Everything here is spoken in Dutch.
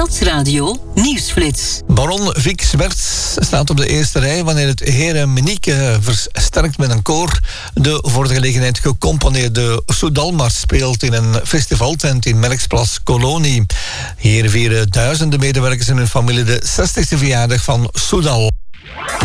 Stadsradio Nieuwsflits. Baron Vic Swerts staat op de eerste rij wanneer het Heren Menieke versterkt met een koor de voor de gelegenheid gecomponeerde Soudalmars speelt in een festivaltent in Merksplas Kolonie. Hier vieren duizenden medewerkers en hun familie de 60e verjaardag van Soudal.